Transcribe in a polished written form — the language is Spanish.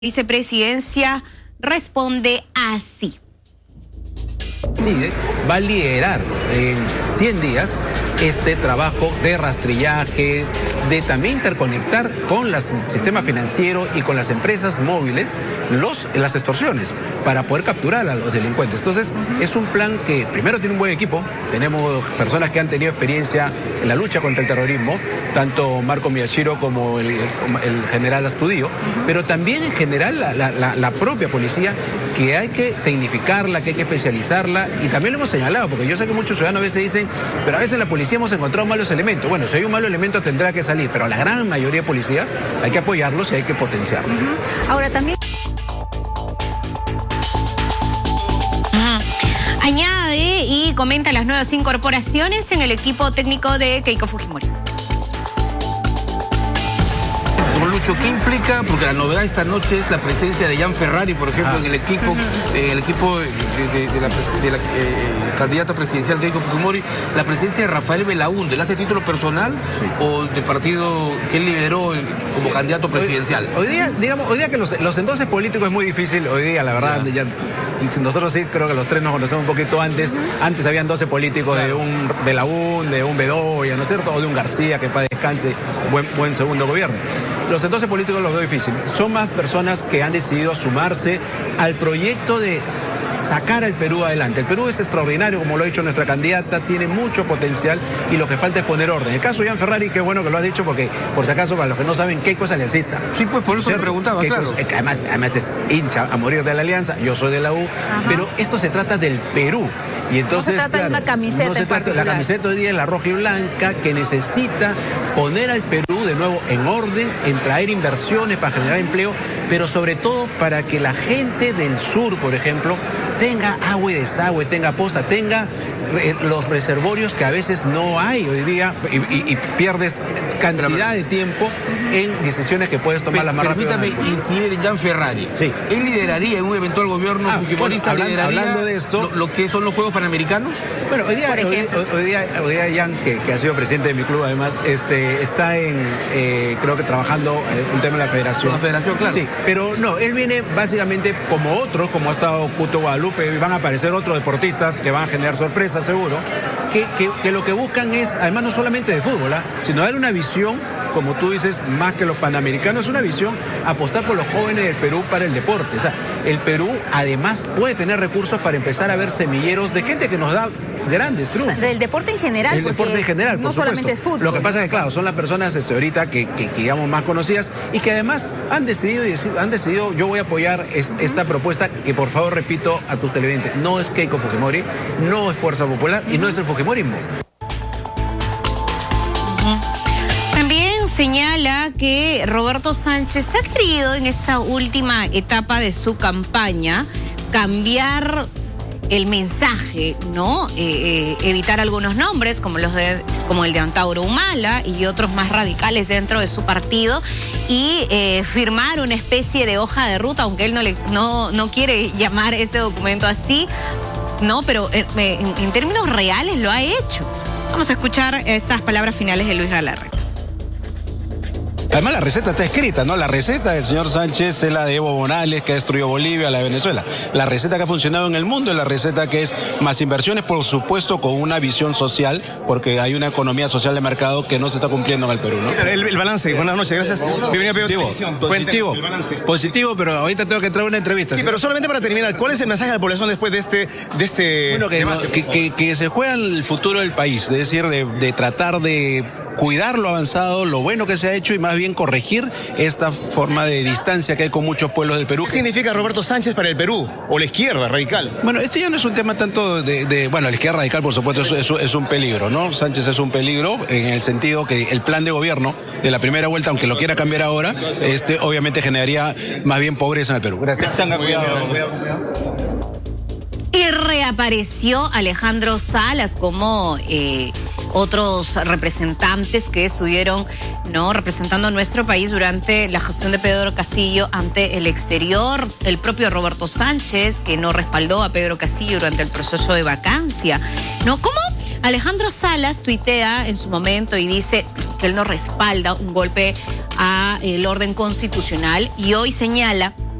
Vicepresidencia responde así. Va a liderar en 100 días este trabajo de rastrillaje, de también interconectar con el sistema financiero y con las empresas móviles las extorsiones para poder capturar a los delincuentes. Entonces, es un plan que primero tiene un buen equipo. Tenemos personas que han tenido experiencia en la lucha contra el terrorismo, tanto Marco Miyashiro como el general Astudillo, pero también en general la propia policía, que hay que tecnificarla, que hay que especializarla, y también lo hemos señalado, porque yo sé que muchos ciudadanos a veces dicen, pero a veces en la policía hemos encontrado malos elementos. Bueno, si hay un malo elemento tendrá que salir, pero la gran mayoría de policías hay que apoyarlos y hay que potenciarlos. Ahora también añade y comenta las nuevas incorporaciones en el equipo técnico de Keiko Fujimori. Lucho, ¿qué implica? Porque la novedad esta noche es la presencia de Jan Ferrari, por ejemplo, en el equipo de la candidata presidencial Keiko Fujimori, la presencia de Rafael Belaúnde. ¿Le hace título personal o de partido que él lideró como candidato presidencial? Hoy día que los entonces políticos es muy difícil, hoy día la verdad, ya, nosotros sí creo que los tres nos conocemos un poquito antes. Antes habían 12 políticos, claro, de un Belaúnde, de un Bedoya, ¿no es cierto? O de un García, que para descanse, buen segundo gobierno. Los entonces políticos los veo difícil. Son más personas que han decidido sumarse al proyecto de sacar al Perú adelante. El Perú es extraordinario, como lo ha dicho nuestra candidata, tiene mucho potencial y lo que falta es poner orden. El caso de Jan Ferrari, qué bueno que lo has dicho, porque por si acaso, para los que no saben, Keiko es aliancista. Sí, pues por eso me preguntaba, Keiko, claro. Además es hincha a morir de la Alianza, yo soy de la U, ajá, pero esto se trata del Perú. Y entonces, no se trata de una camiseta, no se trata, la camiseta hoy día es la roja y blanca, que necesita poner al Perú de nuevo en orden, en traer inversiones para generar empleo, pero sobre todo para que la gente del sur, por ejemplo, tenga agua y desagüe, tenga posta, tenga los reservorios que a veces no hay hoy día, y pierdes cantidad de tiempo en decisiones que puedes tomar la más rápido. Permítame incidir en Jan Ferrari. Sí. ¿Él lideraría en un eventual gobierno fujimorista? Bueno, hablando de esto, lo que son los Juegos Panamericanos? Bueno, hoy día Jan, que ha sido presidente de mi club además, está creo que trabajando un tema de la federación. La federación, claro. Sí, pero no, él viene básicamente como otros, como ha estado Cuto Guadalupe, van a aparecer otros deportistas que van a generar sorpresas seguro, que lo que buscan es, además no solamente de fútbol, sino dar una visión, como tú dices, más que los panamericanos, una visión, apostar por los jóvenes del Perú para el deporte. O sea, el Perú además puede tener recursos para empezar a ver semilleros de gente que nos da grandes triunfos. O sea, del deporte en general. El deporte en general, por no supuesto. Solamente es fútbol. Lo que pasa es que, claro, son las personas ahorita que digamos más conocidas y que además han decidido, yo voy a apoyar esta propuesta, que por favor repito a tus televidentes, no es Keiko Fujimori, no es Fuerza Popular y no es el Fujimorismo. También señala que Roberto Sánchez ha querido en esta última etapa de su campaña cambiar el mensaje, ¿no? Evitar algunos nombres como el de Antauro Humala y otros más radicales dentro de su partido, y firmar una especie de hoja de ruta, aunque él no quiere llamar ese documento así, ¿no? Pero en términos reales lo ha hecho. Vamos a escuchar estas palabras finales de Luis Galarreta. Además, la receta está escrita, ¿no? La receta del señor Sánchez es la de Evo Morales, que destruyó Bolivia, la de Venezuela. La receta que ha funcionado en el mundo es la receta que es más inversiones, por supuesto, con una visión social, porque hay una economía social de mercado que no se está cumpliendo en el Perú, ¿no? El balance, buenas noches, gracias. Bienvenido a Perú Televisión. Positivo, pero ahorita tengo que entrar a una entrevista. Sí, pero solamente para terminar, ¿cuál es el mensaje de la población después de este bueno, que se juega el futuro del país, es decir, de tratar de cuidar lo avanzado, lo bueno que se ha hecho y más bien corregir esta forma de distancia que hay con muchos pueblos del Perú. ¿Qué significa Roberto Sánchez para el Perú? ¿O la izquierda radical? Bueno, este ya no es un tema tanto bueno, la izquierda radical por supuesto es un peligro, ¿no? Sánchez es un peligro en el sentido que el plan de gobierno de la primera vuelta, aunque lo quiera cambiar ahora, obviamente generaría más bien pobreza en el Perú. Gracias. Tenga cuidado. Y reapareció Alejandro Salas como otros representantes que estuvieron, ¿no?, representando a nuestro país durante la gestión de Pedro Castillo ante el exterior. El propio Roberto Sánchez, que no respaldó a Pedro Castillo durante el proceso de vacancia, ¿no? ¿Cómo? Alejandro Salas tuitea en su momento y dice que él no respalda un golpe al orden constitucional, y hoy señala